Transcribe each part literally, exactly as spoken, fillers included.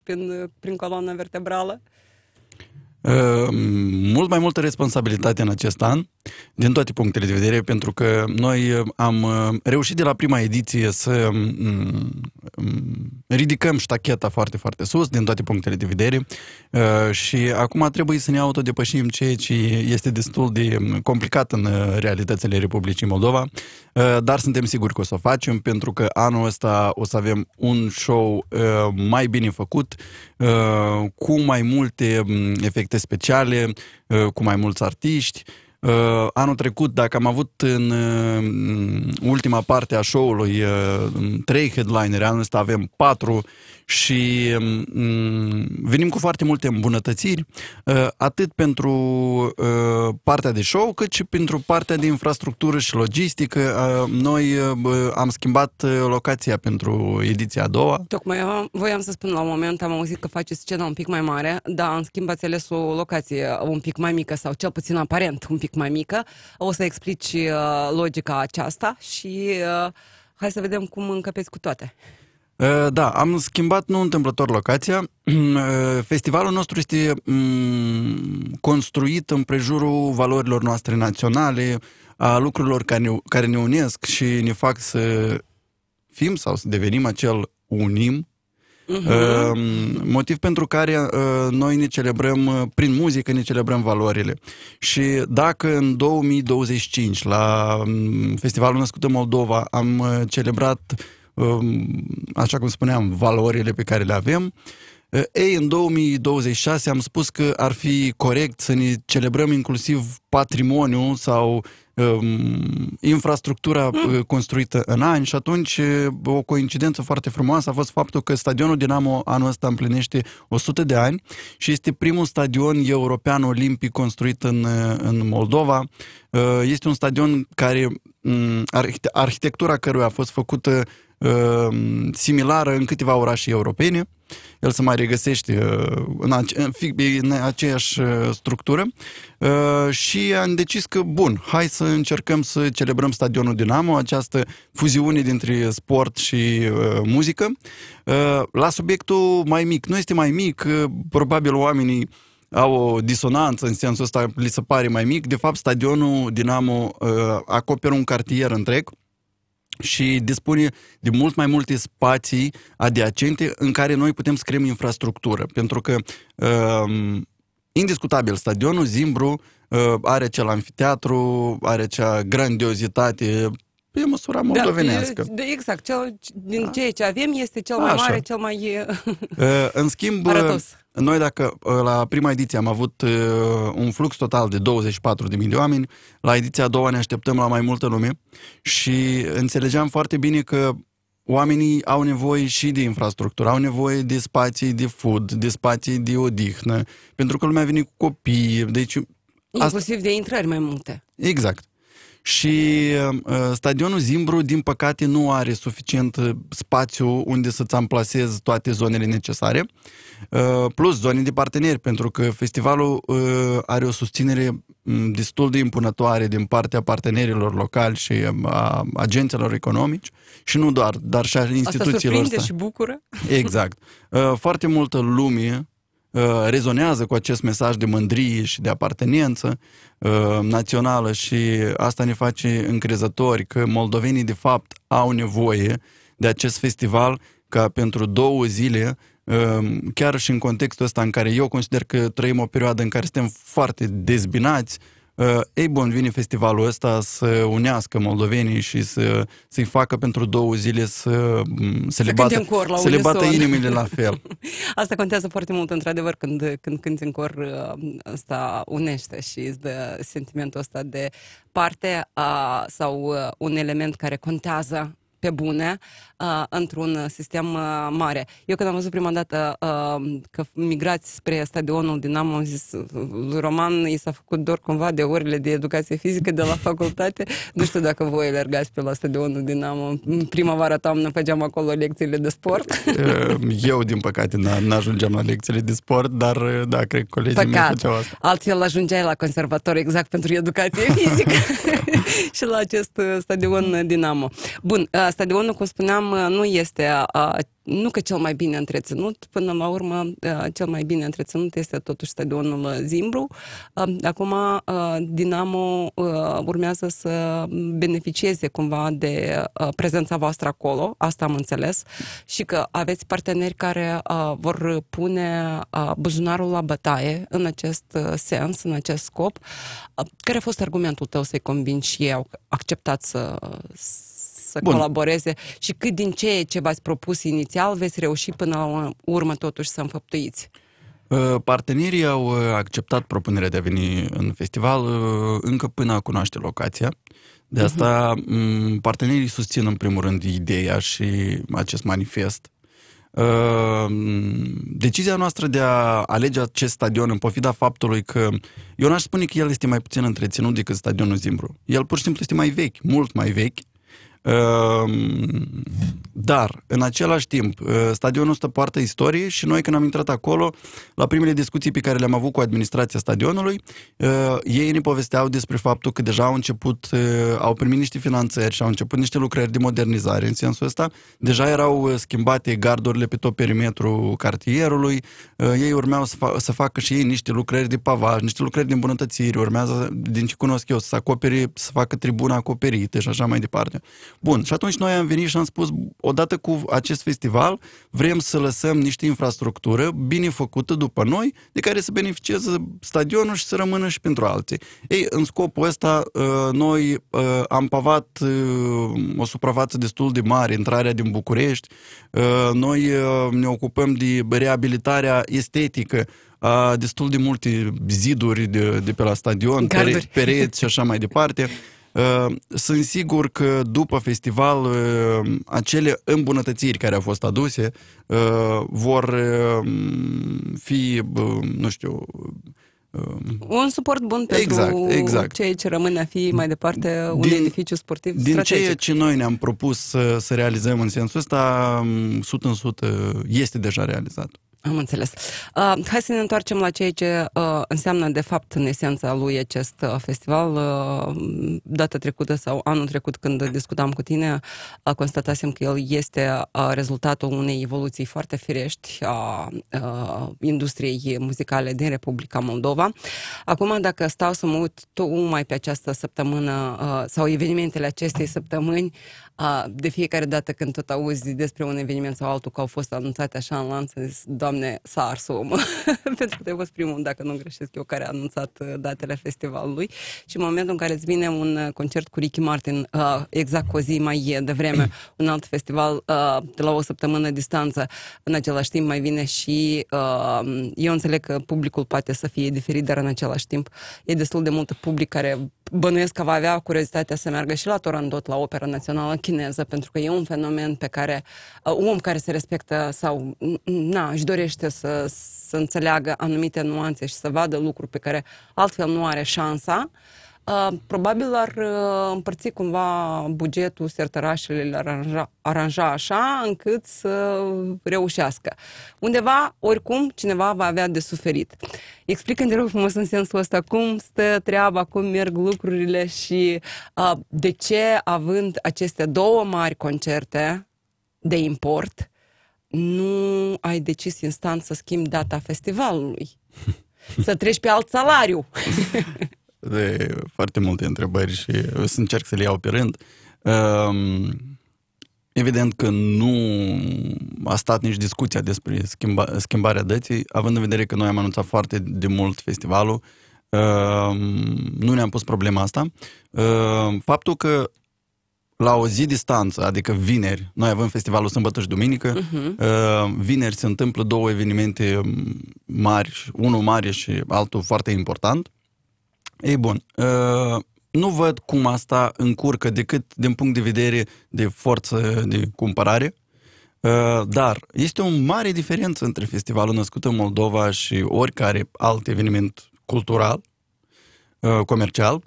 prin, prin coloana vertebrală? Uh, mult mai multă responsabilitate în acest an, din toate punctele de vedere, pentru că noi am reușit de la prima ediție să um, ridicăm ștacheta foarte, foarte sus, din toate punctele de vedere, uh, și acum trebuie să ne autodepășim, ceea ce este destul de complicat în realitățile Republicii Moldova, uh, dar suntem siguri că o să o facem, pentru că anul ăsta o să avem un show uh, mai bine făcut, uh, cu mai multe efecte speciale, uh, cu mai mulți artiști. Uh, anul trecut, dacă am avut în uh, ultima parte a show-ului uh, trei headlineri, anul ăsta avem patru și uh, venim cu foarte multe îmbunătățiri, uh, atât pentru uh, partea de show, cât și pentru partea de infrastructură și logistică. Uh, noi uh, am schimbat locația pentru ediția a doua. Tocmai eu voiam să spun, la un moment am auzit că faceți scena un pic mai mare, dar în schimb ați ales o locație un pic mai mică, sau cel puțin aparent un pic mai mică. O să explici uh, logica aceasta și uh, hai să vedem cum încăpeți cu toate. Uh, da, am schimbat nu întâmplător locația. Uh, festivalul nostru este um, construit în prejurul valorilor noastre naționale, a lucrurilor care ne, care ne unesc și ne fac să fim sau să devenim acel unim. Uh-huh. Uh, motiv pentru care uh, noi ne celebrăm, uh, prin muzică ne celebrăm valorile. Și dacă în două mii douăzeci și cinci, la um, Festivalul Născut în Moldova, am uh, celebrat, uh, așa cum spuneam, valorile pe care le avem, uh, ei, în două mii douăzeci și șase am spus că ar fi corect să ne celebrăm inclusiv patrimoniul sau um, infrastructura mm. construită în ani, și atunci o coincidență foarte frumoasă a fost faptul că stadionul Dinamo anul ăsta împlinește o sută de ani și este primul stadion european olimpic construit în, în Moldova. Este un stadion care, arhitectura căruia a fost făcută similară în câteva orașe europene. El se mai regăsește în, ace- în aceeași structură și am decis că, bun, hai să încercăm să celebrăm stadionul Dinamo, această fuziune dintre sport și uh, muzică. Uh, la subiectul mai mic, nu este mai mic, uh, probabil oamenii au o disonanță în sensul ăsta, li se pare mai mic. De fapt, stadionul Dinamo uh, acoperă un cartier întreg și dispune de mult mai multe spații adiacente în care noi putem să creăm infrastructură. Pentru că, uh, indiscutabil, stadionul Zimbru uh, are acel amfiteatru, are acea grandiozitate pe măsura moldovenească. Da, exact. Cel, din ceea ce avem este cel mai Așa. mare, cel mai uh, În schimb, arătos. Noi dacă la prima ediție am avut uh, un flux total de douăzeci și patru de mii de oameni, la ediția a doua ne așteptăm la mai multă lume și înțelegeam foarte bine că oamenii au nevoie și de infrastructură, au nevoie de spații de food, de spații de odihnă, pentru că lumea vine cu copii, deci... Inclusiv asta... de intrări mai multe. Exact. Și uh, stadionul Zimbru, din păcate, nu are suficient spațiu unde să-ți amplasezi toate zonele necesare, uh, plus zone de parteneri, pentru că festivalul uh, are o susținere destul de impunătoare din partea partenerilor locali și a agenților economici și nu doar, dar și a instituțiilor. Asta surprinde și bucură. Exact. Uh, foarte multă lume Uh, rezonează cu acest mesaj de mândrie și de apartenență uh, națională și asta ne face încrezători că moldovenii de fapt au nevoie de acest festival ca pentru două zile, uh, chiar și în contextul ăsta în care eu consider că trăim o perioadă în care suntem foarte dezbinați. Uh, ei bun, vine festivalul ăsta să unească moldovenii și să, să-i facă pentru două zile să, să, să le, bată, să le bată inimile la fel. Asta contează foarte mult, într-adevăr, când, când cânti în cor, asta unește și îți dă sentimentul ăsta de parte uh, sau uh, un element care contează pe bune uh, într-un sistem uh, mare. Eu când am văzut prima dată uh, că migrați spre stadionul Dinamo, am zis, lui Roman i s-a făcut dor cumva de orele de educație fizică de la facultate. Nu știu dacă voi alergați pe la stadionul Dinamo. Primăvara, toamnă făceam acolo lecțiile de sport. Eu, din păcate, n-ajungeam la lecțiile de sport, dar da, cred că colegii mei făceau asta. Altfel ajungeai la conservator exact pentru educație fizică și la acest stadion Dinamo. Bun, stadionul, cum spuneam, nu este, nu că cel mai bine întreținut, până la urmă cel mai bine întreținut este totuși stadionul Zimbru. Acum Dinamo urmează să beneficieze cumva de prezența voastră acolo, asta am înțeles, și că aveți parteneri care vor pune buzunarul la bătaie în acest sens, în acest scop. Care a fost argumentul tău să-i convingi și ei au acceptat să să Bun. colaboreze și cât din ceea ce v-ați propus inițial veți reuși până la urmă totuși să înfăptuiți? Partenerii au acceptat propunerea de a veni în festival încă până a cunoaște locația. De asta uh-huh. partenerii susțin în primul rând ideea și acest manifest. Decizia noastră de a alege acest stadion în pofida faptului că eu n-aș spune că el este mai puțin întreținut decât stadionul Zimbru. El pur și simplu este mai vechi, mult mai vechi. Dar, în același timp, stadionul ăsta poartă istorie și noi când am intrat acolo, la primele discuții pe care le-am avut cu administrația stadionului, ei ne povesteau despre faptul că deja au început, au primit niște finanțări și au început niște lucrări de modernizare în sensul ăsta. Deja erau schimbate gardurile pe tot perimetrul cartierului, ei urmeau să, fa- să facă și ei niște lucrări de pavaj, niște lucrări de îmbunătățiri, urmează, din ce cunosc eu, să acopere, să facă tribuna acoperită și așa mai departe. Bun, și atunci noi am venit și am spus, odată cu acest festival, vrem să lăsăm niște infrastructură bine făcută după noi, de care să beneficieze stadionul și să rămână și pentru alții. Ei, în scopul ăsta, noi am pavat o suprafață destul de mare, intrarea din București, noi ne ocupăm de reabilitarea estetică a destul de multe ziduri de, de pe la stadion, pereți, pereți și așa mai departe. Sunt sigur că după festival acele îmbunătățiri care au fost aduse vor fi, nu știu... Un suport bun pentru exact, exact. ceea ce rămâne a fi mai departe un din, edificiu sportiv din strategic. Din ceea ce noi ne-am propus să, să realizăm în sensul ăsta, sută în sută este deja realizat. Am înțeles. Uh, hai să ne întoarcem la ceea ce uh, înseamnă de fapt în esența lui acest uh, festival. Uh, data trecută sau anul trecut când discutam cu tine, uh, constatasem că el este uh, rezultatul unei evoluții foarte firești a uh, industriei muzicale din Republica Moldova. Acum, dacă stau să mă uit tocmai pe această săptămână uh, sau evenimentele acestei săptămâni, uh, de fiecare dată când tot auzi despre un eveniment sau altul că au fost anunțate așa în lanț, Doamne, s-a ars omul, pentru că te-ai fost primul, dacă nu greșesc eu, care a anunțat datele festivalului și în momentul în care îți vine un concert cu Ricky Martin, uh, exact cu o zi mai devreme, un alt festival uh, de la o săptămână distanță, în același timp mai vine și uh, eu înțeleg că publicul poate să fie diferit, dar în același timp e destul de mult public care bănuiesc că va avea curiozitatea să meargă și la Turandot, la Opera Națională Chineză, pentru că e un fenomen pe care uh, un om care se respectă sau na, își dorește să, să înțeleagă anumite nuanțe și să vadă lucruri pe care altfel nu are șansa, uh, probabil ar uh, împărți cumva bugetul, sertărașele, le aranja, aranja așa încât să reușească. Undeva, oricum, cineva va avea de suferit. Explică-mi, te rog frumos, în sensul ăsta, cum stă treaba, cum merg lucrurile și uh, de ce, având aceste două mari concerte de import, nu ai decis instant să schimbi data festivalului, să treci pe alt salariu. De foarte multe întrebări și o să încerc să le iau pe rând. Um, evident că nu a stat nici discuția despre schimba, schimbarea dății, având în vedere că noi am anunțat foarte de mult festivalul, um, nu ne-am pus problema asta. Um, faptul că la o zi distanță, adică vineri, noi avem festivalul sâmbătă și duminică, uh-huh. vineri se întâmplă două evenimente mari, unul mare și altul foarte important. Ei bun, nu văd cum asta încurcă decât din punct de vedere de forță de cumpărare, dar este o mare diferență între festivalul născut în Moldova și oricare alt eveniment cultural, comercial.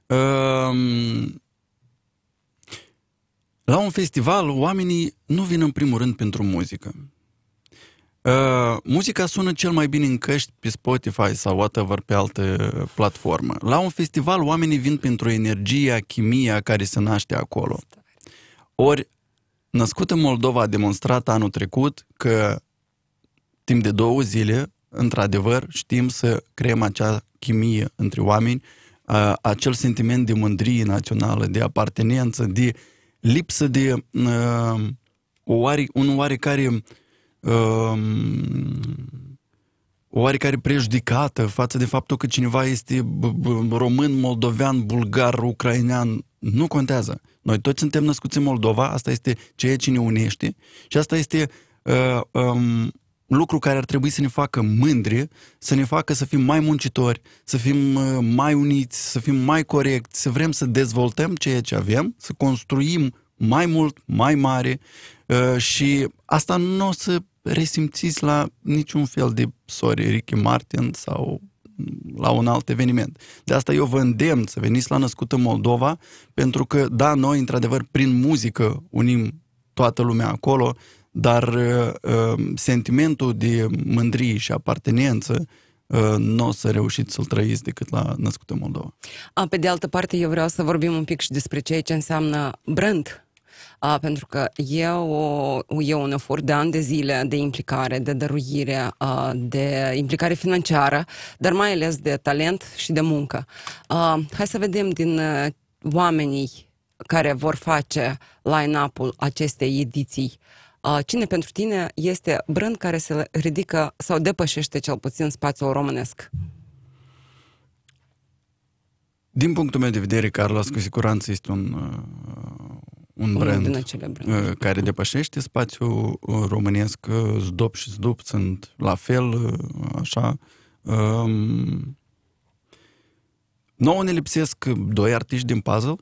La un festival, oamenii nu vin în primul rând pentru muzică. Uh, muzica sună cel mai bine în căști pe Spotify sau whatever pe altă platformă. La un festival, oamenii vin pentru energia, chimia care se naște acolo. Ori, Născut în Moldova a demonstrat anul trecut că timp de două zile, într-adevăr, știm să creăm acea chimie între oameni, acel sentiment de mândrie națională, de apartenență, de lipsă de uh, o oare, un oarecare uh, o oarecare prejudicată față de faptul că cineva este român, moldovean, bulgar, ucrainean. Nu contează. Noi toți suntem născuți în Moldova, asta este ceea ce ne unește și asta este uh, um, lucru care ar trebui să ne facă mândri, să ne facă să fim mai muncitori, să fim uh, mai uniți, să fim mai corecți, să vrem să dezvoltăm ceea ce avem, să construim mai mult, mai mare uh, și asta nu o să resimțiți la niciun fel de sorry Ricky Martin sau la un alt eveniment. De asta eu vă îndemn să veniți la Născut în Moldova, pentru că, da, noi, într-adevăr, prin muzică unim toată lumea acolo, dar uh, sentimentul de mândrie și apartenență uh, nu o să reușiți să-l trăiți decât la Născut în Moldova. A, pe de altă parte, eu vreau să vorbim un pic și despre ceea ce înseamnă brand. A, pentru că e, o, e un efort de ani de zile de implicare, de dăruire, a, de implicare financiară, dar mai ales de talent și de muncă. A, hai să vedem din a, oamenii care vor face line-up-ul acestei ediții. A, cine pentru tine este brand care se ridică sau depășește cel puțin spațiul românesc? Din punctul meu de vedere, Carlos, cu siguranță este un... Uh, un brand care depășește spațiul românesc. Zdop și Zdup sunt la fel, așa. Nouă ne lipsesc doi artiști din puzzle.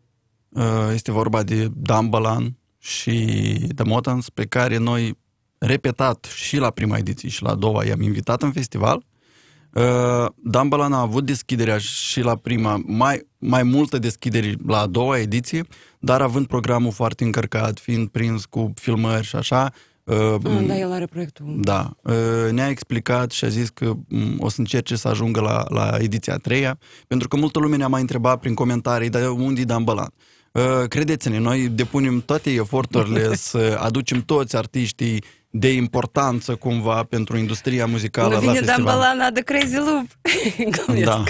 Este vorba de Dan Bălan și The Motans, pe care noi repetat și la prima ediție și la a doua i-am invitat în festival. Uh, Dan Bălan a avut deschiderea și la prima, mai, mai multă deschidere la a doua ediție, dar având programul foarte încărcat, fiind prins cu filmări și așa. Uh, ah, da, el are proiectul. Da. Uh, ne-a explicat și a zis că um, o să încerce să ajungă la, la ediția a treia, pentru că multă lume ne-a mai întrebat prin comentarii, dar unde e Dan Bălan? Uh, credeți-ne, noi depunem toate eforturile să aducem toți artiștii de importanță cumva pentru industria muzicală la festival. Nu vine Dan Bălan, The Crazy Loop. Da.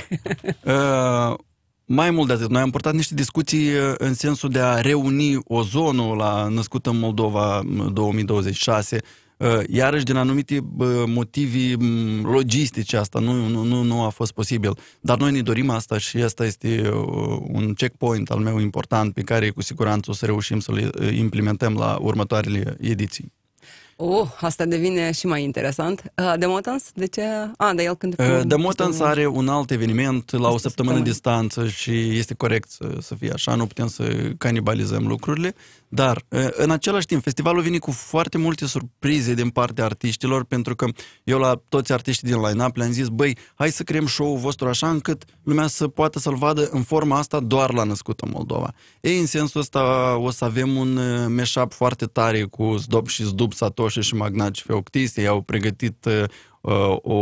Uh, mai mult de atât, noi am purtat niște discuții în sensul de a reuni Ozonul la Născut în Moldova două mii douăzeci și șase, uh, iarăși din anumite uh, motivi logistice asta nu, nu, nu, nu a fost posibil. Dar noi ne dorim asta și asta este uh, un checkpoint al meu important pe care cu siguranță o să reușim să-l implementăm la următoarele ediții. Oh, asta devine și mai interesant. Uh, The Motans, de ce? Ah, de el când... Uh, The Motans are un alt eveniment la o săptămână distanță și este corect să, să fie așa, nu putem să canibalizăm lucrurile, dar uh, în același timp, festivalul vine cu foarte multe surprize din partea artiștilor, pentru că eu la toți artiștii din line-up le-am zis, băi, hai să creăm show-ul vostru așa încât lumea să poată să-l vadă în forma asta doar la Născut în Moldova. Ei, în sensul ăsta o să avem un mashup foarte tare cu Zdop și Zdup, Satoshi și Magnaci Feoctis. Ei au pregătit uh, o,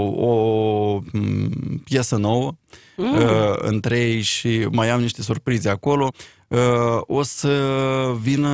o piesă nouă mm. uh, între ei și mai am niște surprize acolo. Uh, o să vină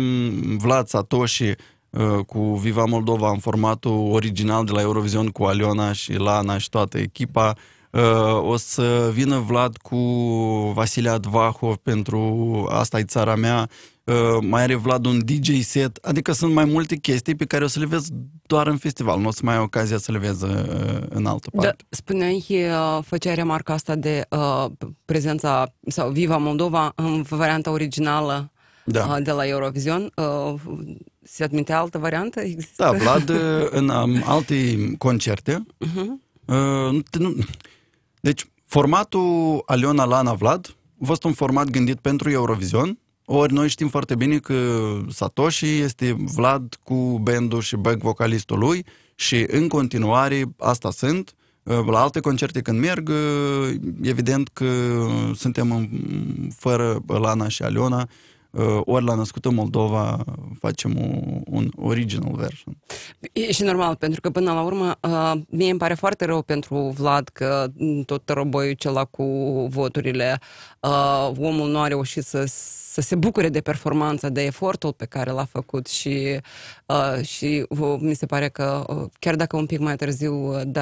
Vlad Satoshi uh, cu Viva Moldova în formatul original de la Eurovision cu Aliona și Lana și toată echipa. Uh, o să vină Vlad cu Vasile Advahov pentru Asta-i țara mea. Uh, mai are Vlad un D J set, adică sunt mai multe chestii pe care o să le vezi doar în festival, nu o să mai ai ocazia să le vezi uh, în altă parte. Da, spuneai, uh, făceai remarca asta de uh, prezența sau Viva Moldova în varianta originală da. uh, de la Eurovision. Uh, se admitea altă variantă? Există? Da, Vlad în um, alte concerte. Uh-huh. Uh, nu, deci, formatul Aliona, Lana, Vlad a fost un format gândit pentru Eurovision. Ori noi știm foarte bine că Satoshi este Vlad cu bandul și back vocalistul lui și în continuare asta sunt. La alte concerte când merg, evident că suntem în, fără Lana și Aliona. ori la Născut în Moldova facem un, un original version. E și normal, pentru că până la urmă mie îmi pare foarte rău pentru Vlad că tot răboiul acela cu voturile, omul nu a reușit să, să se bucure de performanța, de efortul pe care l-a făcut și, și mi se pare că chiar dacă un pic mai târziu